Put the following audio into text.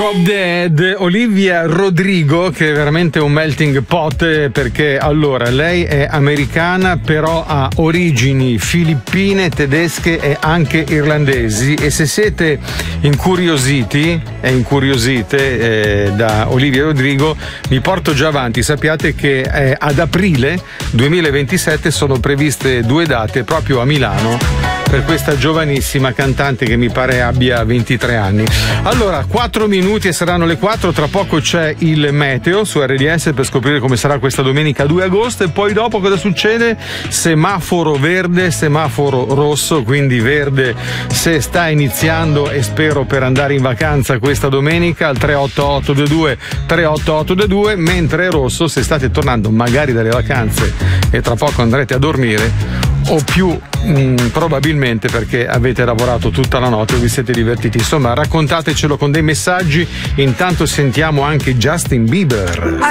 Drop Dead, Olivia Rodrigo, che è veramente un melting pot, perché allora lei è americana però ha origini filippine, tedesche e anche irlandesi, e se siete incuriositi e incuriosite da Olivia Rodrigo vi porto già avanti. Sappiate che ad aprile 2027 sono previste 2 date proprio a Milano per questa giovanissima cantante che mi pare abbia 23 anni. Allora, 4 minuti e saranno le 4, tra poco c'è il meteo su RDS per scoprire come sarà questa domenica 2 agosto e poi dopo cosa succede? Semaforo verde, semaforo rosso, quindi verde se sta iniziando e spero per andare in vacanza questa domenica al 38822, mentre è rosso se state tornando magari dalle vacanze e tra poco andrete a dormire, o più probabilmente perché avete lavorato tutta la notte o vi siete divertiti. Insomma, raccontatecelo con dei messaggi. Intanto sentiamo anche Justin Bieber.